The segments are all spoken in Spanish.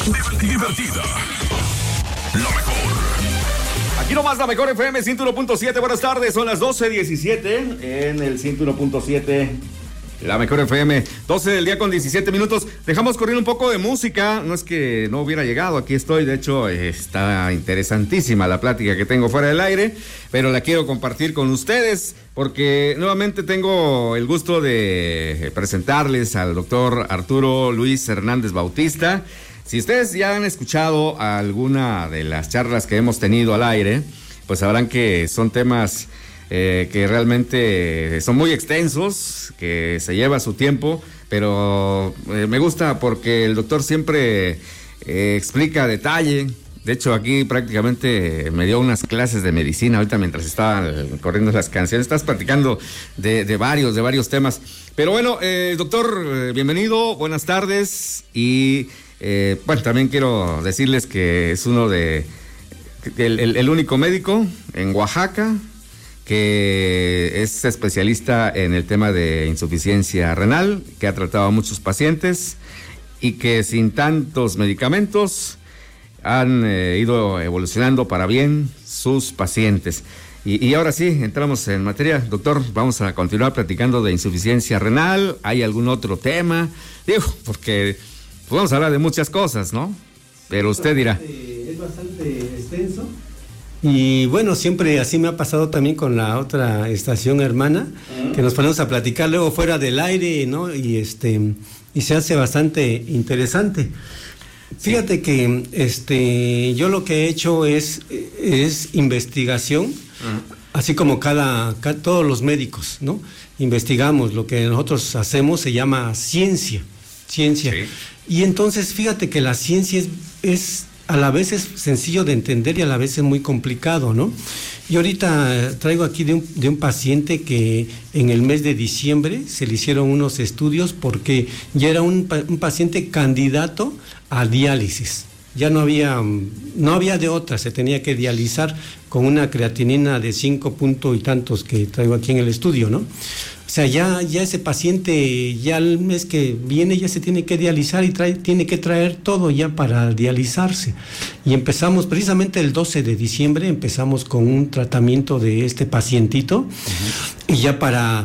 divertida. La mejor. Aquí nomás la mejor FM 101.7. Buenas tardes, son las 12:17 en el 101.7. La mejor FM, 12 del día con 17 minutos. Dejamos correr un poco de música. No es que no hubiera llegado, aquí estoy. De hecho, está interesantísima la plática que tengo fuera del aire, pero la quiero compartir con ustedes porque nuevamente tengo el gusto de presentarles al doctor Arturo Luis Hernández Bautista. Si ustedes ya han escuchado alguna de las charlas que hemos tenido al aire, pues sabrán que son temas que realmente son muy extensos, que se lleva su tiempo, pero me gusta porque el doctor siempre explica a detalle. De hecho, aquí prácticamente me dio unas clases de medicina ahorita mientras estaban corriendo las canciones. Estás platicando de varios temas. Pero bueno, doctor, bienvenido, buenas tardes. Y bueno, también quiero decirles que es el único médico en Oaxaca que es especialista en el tema de insuficiencia renal, que ha tratado a muchos pacientes y que sin tantos medicamentos han ido evolucionando para bien sus pacientes. Y ahora sí, entramos en materia. Doctor, vamos a continuar platicando de insuficiencia renal. ¿Hay algún otro tema? Digo, porque vamos a hablar de muchas cosas, ¿no? Pero usted dirá. Es bastante extenso. Y bueno, siempre así me ha pasado también con la otra estación hermana, que nos ponemos a platicar luego fuera del aire, ¿no? Y se hace bastante interesante. Fíjate que yo lo que he hecho es investigación, así como todos los médicos, ¿no? Investigamos, lo que nosotros hacemos se llama ciencia. Sí. Y entonces fíjate que la ciencia es a la vez es sencillo de entender y a la vez es muy complicado, ¿no? Y ahorita traigo aquí de un paciente que en el mes de diciembre se le hicieron unos estudios porque ya era un paciente candidato a diálisis. Ya no había de otra, se tenía que dializar con una creatinina de 5 puntos y tantos que traigo aquí en el estudio, ¿no? O sea, ya ese paciente, ya el mes que viene ya se tiene que dializar y tiene que traer todo ya para dializarse. Y empezamos, precisamente el 12 de diciembre, empezamos con un tratamiento de este pacientito. Y ya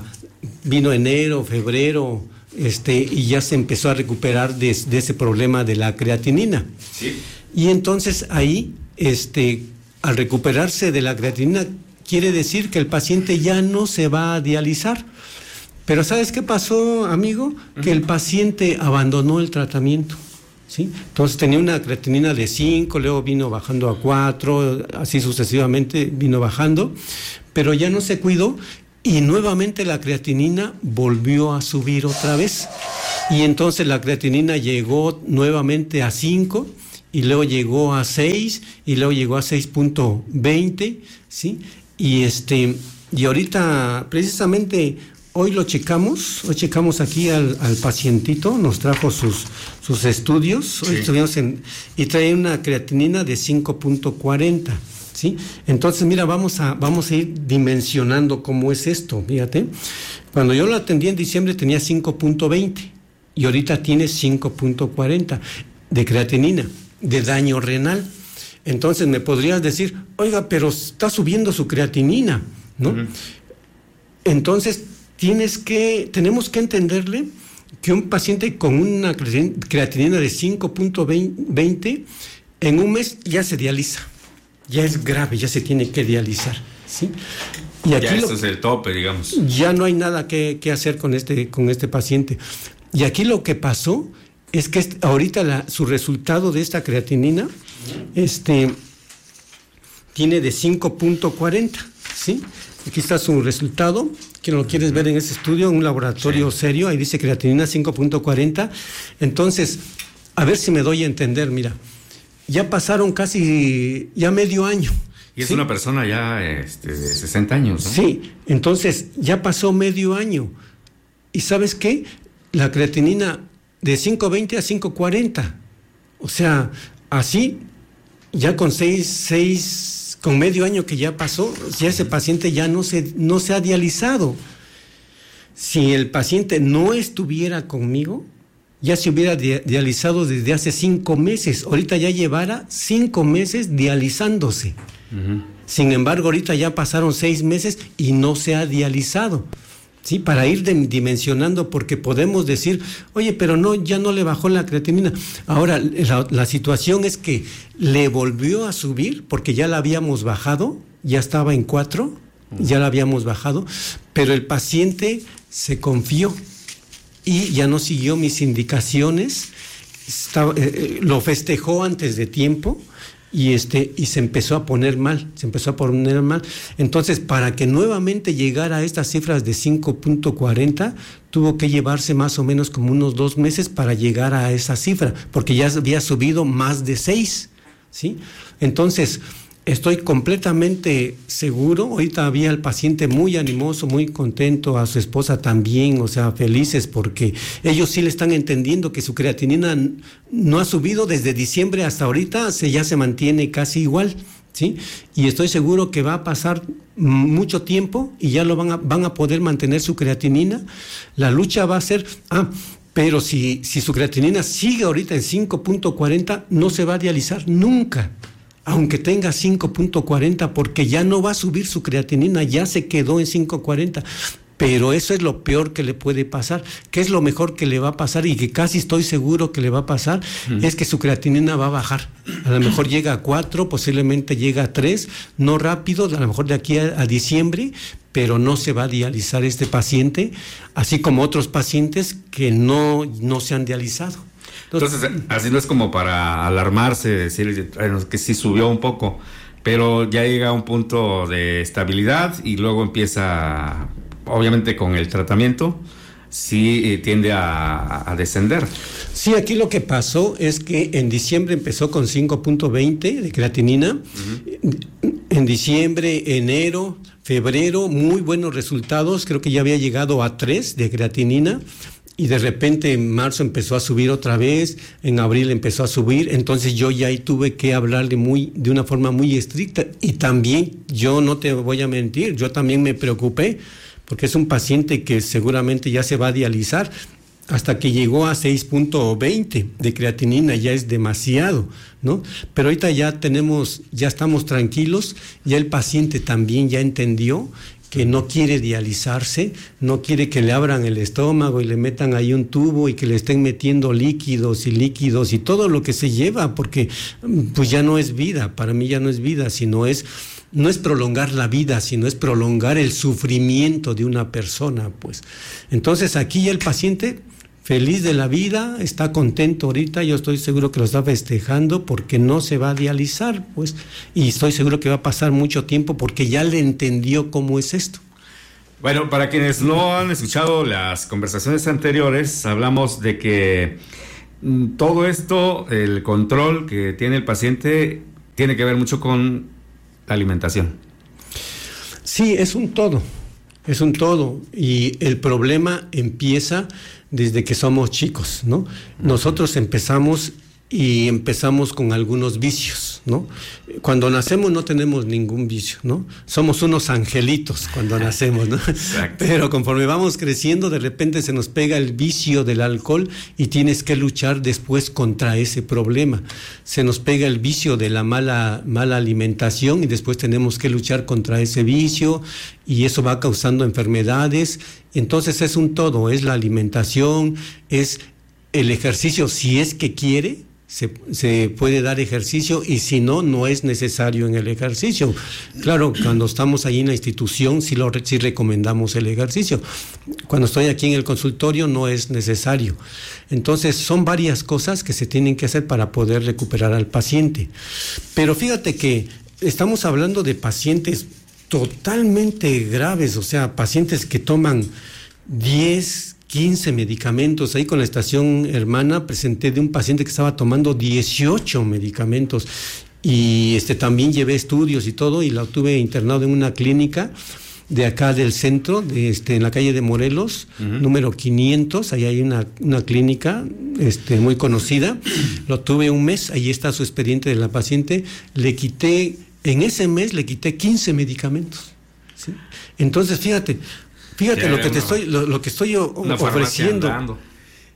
vino enero, febrero, y ya se empezó a recuperar de ese problema de la creatinina. Sí. Y entonces ahí, al recuperarse de la creatinina, quiere decir que el paciente ya no se va a dializar. Pero ¿sabes qué pasó, amigo? Que el paciente abandonó el tratamiento, ¿sí? Entonces tenía una creatinina de 5, luego vino bajando a 4, así sucesivamente vino bajando, pero ya no se cuidó y nuevamente la creatinina volvió a subir otra vez. Y entonces la creatinina llegó nuevamente a 5 y luego llegó a 6 y luego llegó a 6.20, ¿sí? Y ahorita precisamente hoy checamos aquí al pacientito, nos trajo sus estudios, hoy estuvimos y trae una creatinina de 5.40, ¿sí? Entonces, mira, vamos a ir dimensionando cómo es esto, fíjate. Cuando yo lo atendí en diciembre tenía 5.20 y ahorita tiene 5.40 de creatinina, de daño renal. Entonces me podrías decir, oiga, pero está subiendo su creatinina, ¿no? Entonces tenemos que entenderle que un paciente con una creatinina de 5.20 en un mes ya se dializa, ya es grave, ya se tiene que dializar, ¿sí? Y aquí ya esto es el tope, digamos. Ya no hay nada que hacer con este paciente. Y aquí lo que pasó es que ahorita su resultado de esta creatinina tiene de 5.40, ¿sí? Aquí está su resultado, que lo quieres ver en ese estudio, en un laboratorio serio, ahí dice creatinina 5.40. Entonces, a ver si me doy a entender, mira, ya pasaron ya medio año. Y es una persona ya de 60 años, ¿no? Sí, entonces ya pasó medio año. ¿Y sabes qué? La creatinina de 5.20 a 5.40. O sea, así, ya con con medio año que ya pasó, ya ese paciente ya no se ha dializado. Si el paciente no estuviera conmigo, ya se hubiera dializado desde hace 5 meses. Ahorita ya llevara 5 meses dializándose. Sin embargo, ahorita ya pasaron 6 meses y no se ha dializado. Sí, para ir dimensionando, porque podemos decir, oye, pero no, ya no le bajó la creatinina. Ahora, la situación es que le volvió a subir, porque ya la habíamos bajado, ya estaba en 4, ya la habíamos bajado, pero el paciente se confió y ya no siguió mis indicaciones, lo festejó antes de tiempo. Y se empezó a poner mal, Entonces, para que nuevamente llegara a estas cifras de 5.40, tuvo que llevarse más o menos como unos 2 meses para llegar a esa cifra, porque ya había subido más de 6, ¿sí? Entonces, estoy completamente seguro. Ahorita había el paciente muy animoso, muy contento, a su esposa también, o sea, felices, porque ellos sí le están entendiendo que su creatinina no ha subido desde diciembre hasta ahorita, ya se mantiene casi igual, ¿sí? Y estoy seguro que va a pasar mucho tiempo y ya van a poder mantener su creatinina. La lucha va a ser... pero si su creatinina sigue ahorita en 5.40, no se va a dializar nunca, aunque tenga 5.40, porque ya no va a subir su creatinina, ya se quedó en 5.40. Pero eso es lo peor que le puede pasar. ¿Qué es lo mejor que le va a pasar? Y que casi estoy seguro que le va a pasar, es que su creatinina va a bajar. A lo mejor llega a 4, posiblemente llega a 3, no rápido, a lo mejor de aquí a diciembre, pero no se va a dializar este paciente, así como otros pacientes que no se han dializado. Entonces, así no es como para alarmarse, decir que sí subió un poco, pero ya llega a un punto de estabilidad y luego empieza, obviamente con el tratamiento, sí tiende a descender. Sí, aquí lo que pasó es que en diciembre empezó con 5.20 de creatinina, en diciembre, enero, febrero, muy buenos resultados, creo que ya había llegado a 3 de creatinina, y de repente en marzo empezó a subir otra vez, en abril empezó a subir, entonces yo ya ahí tuve que hablarle de una forma muy estricta, y también, yo no te voy a mentir, yo también me preocupé, porque es un paciente que seguramente ya se va a dializar, hasta que llegó a 6.20 de creatinina, ya es demasiado, ¿no? Pero ahorita ya estamos tranquilos, ya el paciente también ya entendió que no quiere dializarse, no quiere que le abran el estómago y le metan ahí un tubo y que le estén metiendo líquidos y todo lo que se lleva, porque pues ya no es vida, para mí ya no es vida, no es prolongar la vida, sino es prolongar el sufrimiento de una persona, pues. Entonces aquí ya el paciente feliz de la vida, está contento ahorita, yo estoy seguro que lo está festejando porque no se va a dializar, pues, y estoy seguro que va a pasar mucho tiempo porque ya le entendió cómo es esto. Bueno, para quienes no han escuchado las conversaciones anteriores, hablamos de que todo esto, el control que tiene el paciente, tiene que ver mucho con la alimentación. Sí, es un todo, y el problema empieza desde que somos chicos, ¿no? Nosotros empezamos con algunos vicios, ¿no? Cuando nacemos no tenemos ningún vicio, ¿no? Somos unos angelitos cuando nacemos, ¿no? Exacto. Pero conforme vamos creciendo, de repente se nos pega el vicio del alcohol y tienes que luchar después contra ese problema. Se nos pega el vicio de la mala alimentación y después tenemos que luchar contra ese vicio y eso va causando enfermedades. Entonces es un todo, es la alimentación, es el ejercicio, si es que quiere, se puede dar ejercicio, y si no, no es necesario en el ejercicio. Claro, cuando estamos ahí en la institución sí recomendamos el ejercicio. Cuando estoy aquí en el consultorio no es necesario. Entonces son varias cosas que se tienen que hacer para poder recuperar al paciente. Pero fíjate que estamos hablando de pacientes totalmente graves, o sea, pacientes que toman 10, 15 medicamentos. Ahí con la estación hermana presenté de un paciente que estaba tomando 18 medicamentos y también llevé estudios y todo, y lo tuve internado en una clínica de acá del centro, en la calle de Morelos, número 500, ahí hay una clínica muy conocida. Lo tuve un mes, ahí está su expediente de la paciente. En ese mes le quité 15 medicamentos, ¿sí? Entonces, fíjate lo que estoy ofreciendo.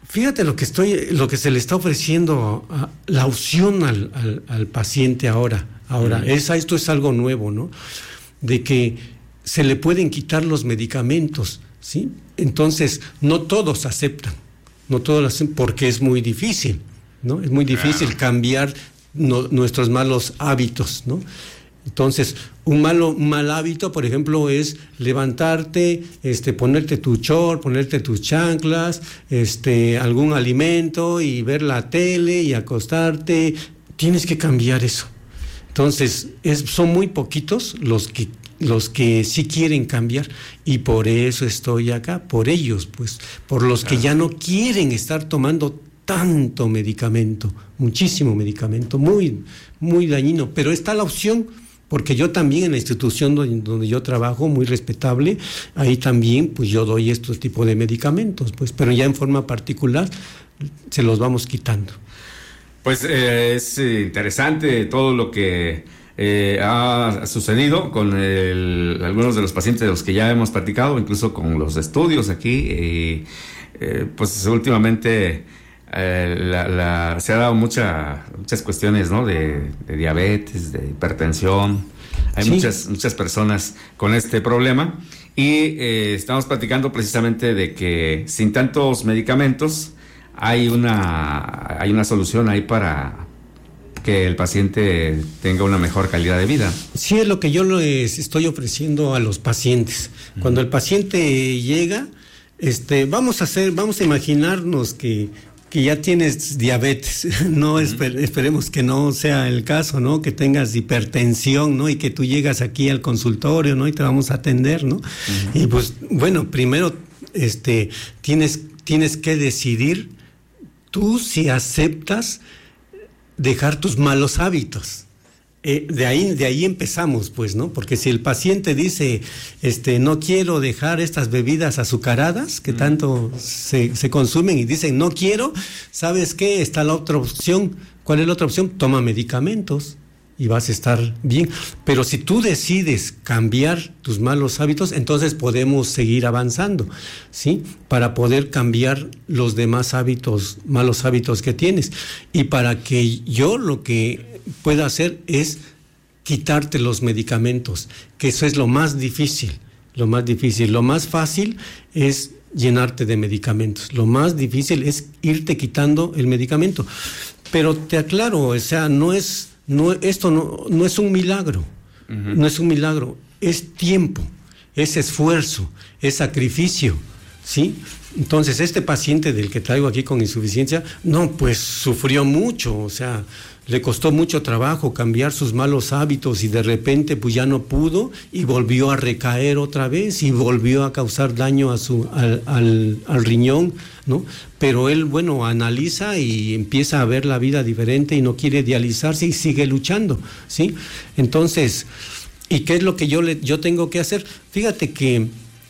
Fíjate lo que se le está ofreciendo, la opción al paciente ahora. Esto es algo nuevo, ¿no? De que se le pueden quitar los medicamentos, ¿sí? Entonces, no todos aceptan, porque es muy difícil, ¿no? Es muy difícil cambiar nuestros malos hábitos, ¿no? Entonces, un mal hábito, por ejemplo, es levantarte, ponerte tu short, ponerte tus chanclas, algún alimento y ver la tele y acostarte. Tienes que cambiar eso. Entonces, son muy poquitos los que sí quieren cambiar, y por eso estoy acá, por ellos, pues, por los que ya no quieren estar tomando tanto medicamento, muchísimo medicamento, muy, muy dañino, pero está la opción. Porque yo también en la institución donde yo trabajo, muy respetable, ahí también pues yo doy estos tipos de medicamentos, pues, pero ya en forma particular se los vamos quitando. Pues es interesante todo lo que ha sucedido con algunos de los pacientes de los que ya hemos platicado, incluso con los estudios aquí, pues últimamente se ha dado muchas cuestiones, ¿no? de diabetes, de hipertensión. Hay muchas personas con este problema, y estamos platicando precisamente de que sin tantos medicamentos hay una solución ahí para que el paciente tenga una mejor calidad de vida. Sí, es lo que yo les estoy ofreciendo a los pacientes. Cuando el paciente llega, vamos a imaginarnos que ya tienes diabetes, no esperemos que no sea el caso, ¿no? Que tengas hipertensión, ¿no? Y que tú llegas aquí al consultorio, ¿no? Y te vamos a atender, ¿no? Y pues, bueno, primero, tienes que decidir tú si aceptas dejar tus malos hábitos. De ahí empezamos, pues, ¿no? Porque si el paciente dice, no quiero dejar estas bebidas azucaradas que tanto se consumen, y dicen, no quiero, ¿sabes qué? Está la otra opción. ¿Cuál es la otra opción? Toma medicamentos y vas a estar bien. Pero si tú decides cambiar tus malos hábitos, entonces podemos seguir avanzando, ¿sí? Para poder cambiar los demás malos hábitos que tienes. Y para que yo lo que pueda hacer es quitarte los medicamentos, que eso es lo más difícil. Lo más fácil es llenarte de medicamentos. Lo más difícil es irte quitando el medicamento. Pero te aclaro, o sea, esto no es un milagro. No es un milagro, es tiempo, es esfuerzo, es sacrificio, ¿sí? Entonces, este paciente del que traigo aquí con insuficiencia, pues sufrió mucho, o sea, le costó mucho trabajo cambiar sus malos hábitos, y de repente pues ya no pudo y volvió a recaer otra vez y volvió a causar daño al riñón, ¿no? Pero él, analiza y empieza a ver la vida diferente y no quiere dializarse y sigue luchando, ¿sí? Entonces, ¿y qué es lo que yo tengo que hacer? Fíjate que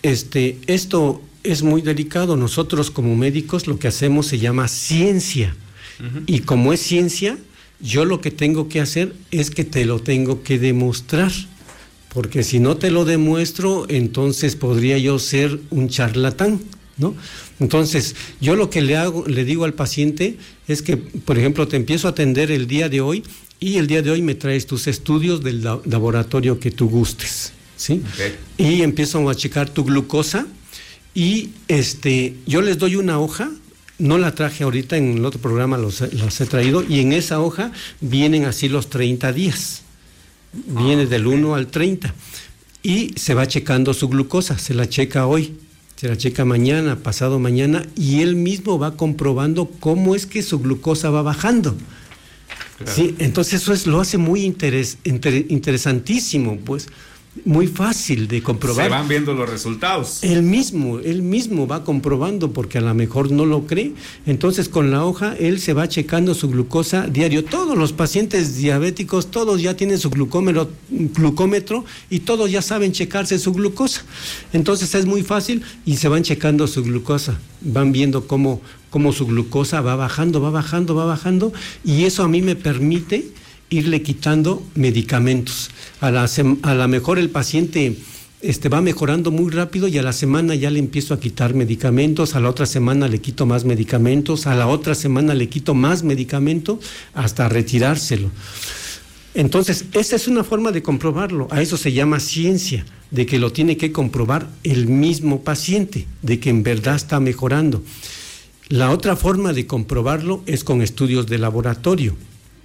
esto es muy delicado. Nosotros como médicos lo que hacemos se llama ciencia. Y como es ciencia, yo lo que tengo que hacer es que te lo tengo que demostrar, porque si no te lo demuestro, entonces podría yo ser un charlatán, ¿no? Entonces, yo lo que le digo al paciente es que, por ejemplo, te empiezo a atender el día de hoy, y el día de hoy me traes tus estudios del laboratorio que tú gustes, ¿sí? Okay. Y empiezo a checar tu glucosa, y yo les doy una hoja. No la traje ahorita, en el otro programa los he traído, y en esa hoja vienen así los 30 días. Viene del 1 al 30. Y se va checando su glucosa, se la checa hoy, se la checa mañana, pasado mañana, y él mismo va comprobando cómo es que su glucosa va bajando. Claro. Sí, entonces eso lo hace muy interesantísimo, pues. Muy fácil de comprobar. Se van viendo los resultados. Él mismo va comprobando, porque a lo mejor no lo cree. Entonces, con la hoja, él se va checando su glucosa diario. Todos los pacientes diabéticos, todos ya tienen su glucómetro, y todos ya saben checarse su glucosa. Entonces, es muy fácil, y se van checando su glucosa. Van viendo cómo su glucosa va bajando, y eso a mí me permite irle quitando medicamentos. A lo mejor el paciente va mejorando muy rápido y a la semana ya le empiezo a quitar medicamentos, a la otra semana le quito más medicamentos, a la otra semana le quito más medicamento hasta retirárselo. Entonces, esa es una forma de comprobarlo, a eso se llama ciencia, de que lo tiene que comprobar el mismo paciente, de que en verdad está mejorando. La otra forma de comprobarlo es con estudios de laboratorio.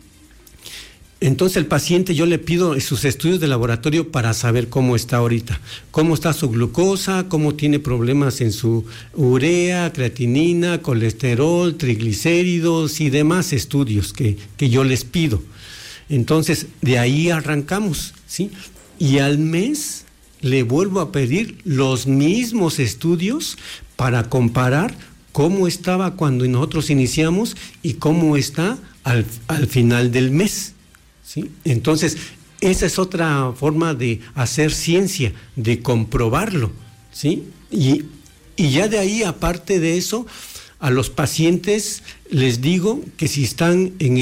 Entonces el paciente yo le pido sus estudios de laboratorio para saber cómo está ahorita, cómo está su glucosa, cómo tiene problemas en su urea, creatinina, colesterol, triglicéridos y demás estudios que yo les pido. Entonces de ahí arrancamos, ¿sí? Y al mes le vuelvo a pedir los mismos estudios para comparar cómo estaba cuando nosotros iniciamos y cómo está al final del mes. ¿Sí? Entonces, esa es otra forma de hacer ciencia, de comprobarlo, ¿sí? Y ya de ahí, aparte de eso, a los pacientes les digo que si están en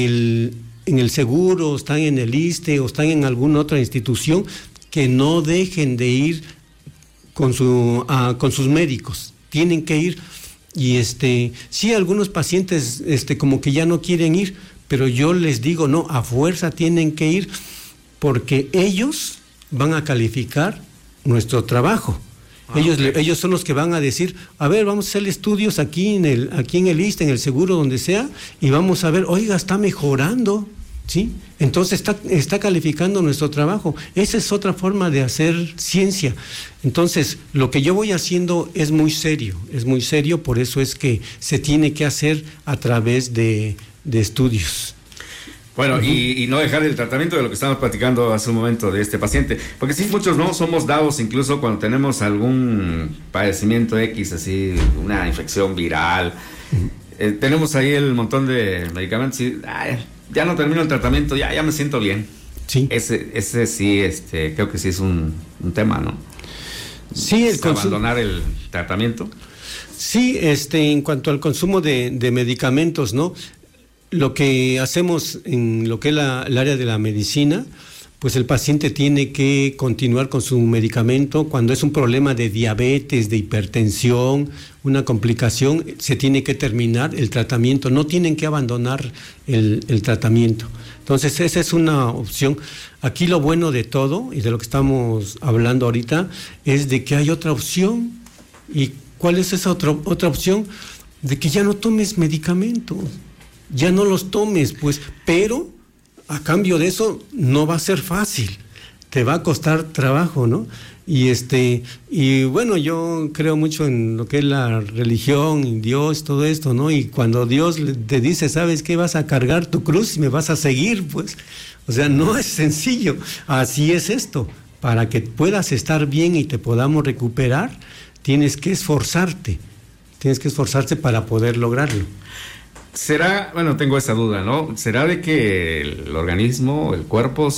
el seguro, o están en el ISSSTE, o están en alguna otra institución, que no dejen de ir con sus médicos, tienen que ir. Y sí, algunos pacientes como que ya no quieren ir, pero yo les digo, no, a fuerza tienen que ir, porque ellos van a calificar nuestro trabajo. Ellos son los que van a decir, a ver, vamos a hacer estudios aquí en el ISSSTE, en el seguro, donde sea, y vamos a ver, oiga, está mejorando, ¿sí? Entonces está calificando nuestro trabajo. Esa es otra forma de hacer ciencia. Entonces, lo que yo voy haciendo es muy serio, por eso es que se tiene que hacer a través de estudios. Bueno, y no dejar el tratamiento de lo que estamos platicando hace un momento de este paciente, porque sí, muchos no somos dados, incluso cuando tenemos algún padecimiento X, así, una infección viral, tenemos ahí el montón de medicamentos y ya no termino el tratamiento, ya me siento bien. Sí. Ese sí, creo que sí es un tema, ¿no? Sí, abandonar el tratamiento. Sí, en cuanto al consumo de medicamentos, ¿no? Lo que hacemos en lo que es el área de la medicina, pues el paciente tiene que continuar con su medicamento. Cuando es un problema de diabetes, de hipertensión, una complicación, se tiene que terminar el tratamiento, no tienen que abandonar el tratamiento. Entonces esa es una opción. Aquí lo bueno de todo y de lo que estamos hablando ahorita es de que hay otra opción. ¿Y cuál es esa otra opción? De que ya no tomes medicamentos. Ya no los tomes, pues, pero a cambio de eso no va a ser fácil, te va a costar trabajo, ¿no? Y bueno, yo creo mucho en lo que es la religión, en Dios, todo esto, ¿no? Y cuando Dios te dice, ¿sabes qué? Vas a cargar tu cruz y me vas a seguir, pues, o sea, no es sencillo, así es esto. Para que puedas estar bien y te podamos recuperar, tienes que esforzarte para poder lograrlo. ¿Será, bueno, tengo esa duda, ¿no? ¿Será de que el organismo, el cuerpo